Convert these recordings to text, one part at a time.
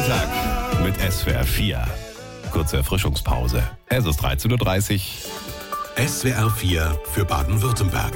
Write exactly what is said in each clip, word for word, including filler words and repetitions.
Freitag mit S W R vier. Kurze Erfrischungspause. Es ist dreizehn Uhr dreißig. S W R vier für Baden-Württemberg.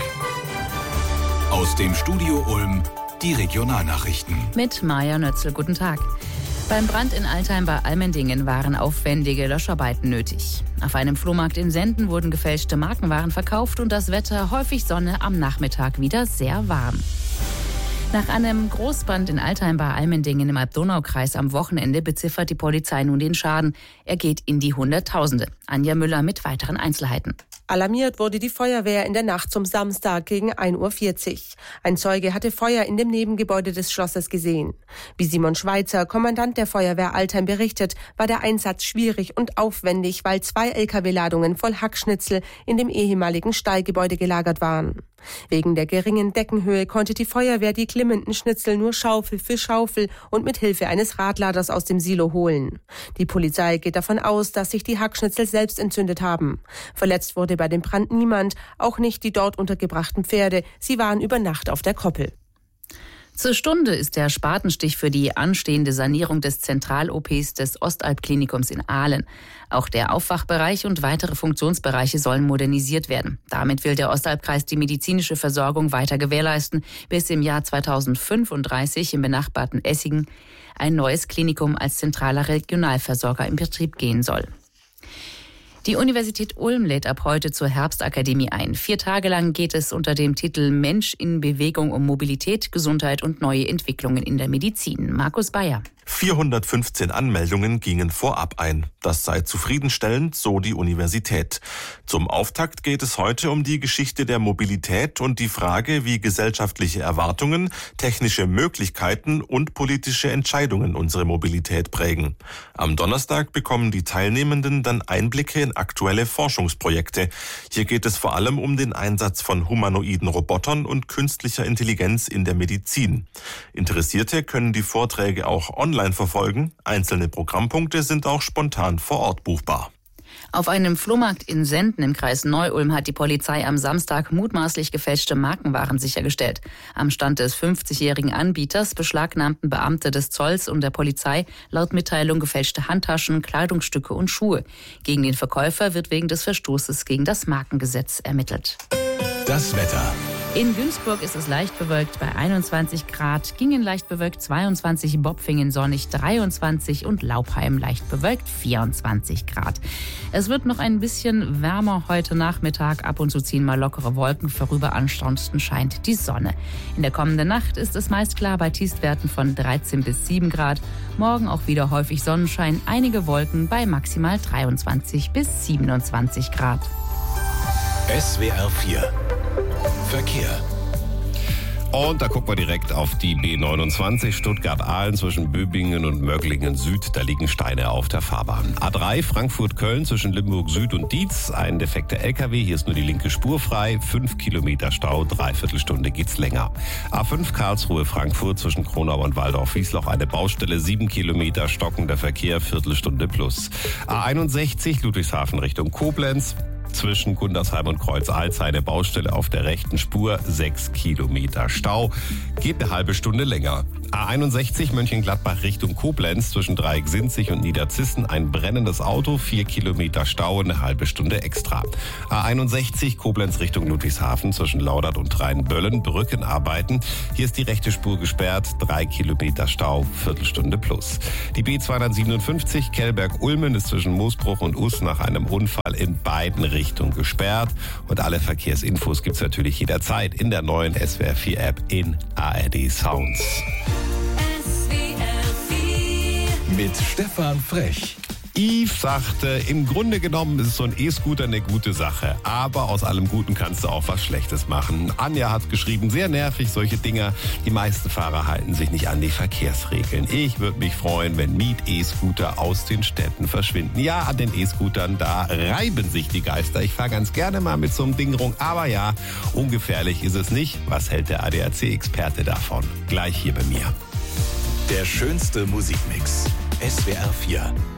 Aus dem Studio Ulm die Regionalnachrichten. Mit Maja Nötzl, guten Tag. Beim Brand in Altheim bei Almendingen waren aufwendige Löscharbeiten nötig. Auf einem Flohmarkt in Senden wurden gefälschte Markenwaren verkauft und das Wetter häufig Sonne, am Nachmittag wieder sehr warm. Nach einem Großbrand in Altheim bei Almendingen im Alb-Donau-Kreis am Wochenende beziffert die Polizei nun den Schaden. Er geht in die Hunderttausende. Anja Müller mit weiteren Einzelheiten. Alarmiert wurde die Feuerwehr in der Nacht zum Samstag gegen ein Uhr vierzig. Ein Zeuge hatte Feuer in dem Nebengebäude des Schlosses gesehen. Wie Simon Schweizer, Kommandant der Feuerwehr Altheim, berichtet, war der Einsatz schwierig und aufwendig, weil zwei L K W-Ladungen voll Hackschnitzel in dem ehemaligen Stallgebäude gelagert waren. Wegen der geringen Deckenhöhe konnte die Feuerwehr die klimmenden Schnitzel nur Schaufel für Schaufel und mit Hilfe eines Radladers aus dem Silo holen. Die Polizei geht davon aus, dass sich die Hackschnitzel selbst entzündet haben. Verletzt wurde bei dem Brand niemand, auch nicht die dort untergebrachten Pferde. Sie waren über Nacht auf der Koppel. Zur Stunde ist der Spatenstich für die anstehende Sanierung des Zentral-O Ps des Ostalb-Klinikums in Ahlen. Auch der Aufwachbereich und weitere Funktionsbereiche sollen modernisiert werden. Damit will der Ostalbkreis die medizinische Versorgung weiter gewährleisten, bis im Jahr zweitausendfünfunddreißig im benachbarten Essingen ein neues Klinikum als zentraler Regionalversorger in Betrieb gehen soll. Die Universität Ulm lädt ab heute zur Herbstakademie ein. Vier Tage lang geht es unter dem Titel Mensch in Bewegung um Mobilität, Gesundheit und neue Entwicklungen in der Medizin. Markus Bayer. vierhundertfünfzehn Anmeldungen gingen vorab ein. Das sei zufriedenstellend, so die Universität. Zum Auftakt geht es heute um die Geschichte der Mobilität und die Frage, wie gesellschaftliche Erwartungen, technische Möglichkeiten und politische Entscheidungen unsere Mobilität prägen. Am Donnerstag bekommen die Teilnehmenden dann Einblicke in aktuelle Forschungsprojekte. Hier geht es vor allem um den Einsatz von humanoiden Robotern und künstlicher Intelligenz in der Medizin. Interessierte können die Vorträge auch online verfolgen. Einzelne Programmpunkte sind auch spontan vor Ort buchbar. Auf einem Flohmarkt in Senden im Kreis Neu-Ulm hat die Polizei am Samstag mutmaßlich gefälschte Markenwaren sichergestellt. Am Stand des fünfzigjährigen Anbieters beschlagnahmten Beamte des Zolls und der Polizei laut Mitteilung gefälschte Handtaschen, Kleidungsstücke und Schuhe. Gegen den Verkäufer wird wegen des Verstoßes gegen das Markengesetz ermittelt. Das Wetter. In Günzburg ist es leicht bewölkt bei einundzwanzig Grad, Gingen leicht bewölkt zweiundzwanzig, Bopfingen sonnig dreiundzwanzig und Laupheim leicht bewölkt vierundzwanzig Grad. Es wird noch ein bisschen wärmer heute Nachmittag, ab und zu ziehen mal lockere Wolken vorüber, ansonsten scheint die Sonne. In der kommenden Nacht ist es meist klar bei Tiefstwerten von dreizehn bis sieben Grad. Morgen auch wieder häufig Sonnenschein, einige Wolken bei maximal dreiundzwanzig bis siebenundzwanzig Grad. S W R vier Verkehr. Und da gucken wir direkt auf die B neunundzwanzig Stuttgart-Ahlen zwischen Böbingen und Möglingen Süd. Da liegen Steine auf der Fahrbahn. A drei Frankfurt-Köln zwischen Limburg Süd und Dietz. Ein defekter L K W. Hier ist nur die linke Spur frei. Fünf Kilometer Stau. Dreiviertel Stunde geht's länger. A fünf Karlsruhe-Frankfurt zwischen Kronau und Waldorf-Wiesloch. Eine Baustelle. Sieben Kilometer stockender Verkehr. Viertelstunde plus. A einundsechzig Ludwigshafen Richtung Koblenz. Zwischen Gundersheim und Kreuz-Alz eine Baustelle auf der rechten Spur, sechs Kilometer Stau, geht eine halbe Stunde länger. A einundsechzig Mönchengladbach Richtung Koblenz zwischen Dreieck-Sinzig und Niederzissen ein brennendes Auto, vier Kilometer Stau, eine halbe Stunde extra. A einundsechzig Koblenz Richtung Ludwigshafen zwischen Laudert und Rheinböllen, Brückenarbeiten. Hier ist die rechte Spur gesperrt, drei Kilometer Stau, Viertelstunde plus. Die B zweihundertsiebenundfünfzig Kellberg-Ulmen ist zwischen Moosbruch und Us nach einem Unfall in beiden Richtungen gesperrt. Und alle Verkehrsinfos gibt's natürlich jederzeit in der neuen S W R vier App in A R D Sounds. Mit Stefan Frech. Yves sagte, im Grunde genommen ist so ein E-Scooter eine gute Sache, aber aus allem Guten kannst du auch was Schlechtes machen. Anja hat geschrieben, sehr nervig solche Dinger. Die meisten Fahrer halten sich nicht an die Verkehrsregeln. Ich würde mich freuen, wenn Miet-E-Scooter aus den Städten verschwinden. Ja, an den E-Scootern, da reiben sich die Geister. Ich fahre ganz gerne mal mit so einem Ding rum, aber ja, ungefährlich ist es nicht. Was hält der A D A C-Experte davon? Gleich hier bei mir. Der schönste Musikmix. S W R vier.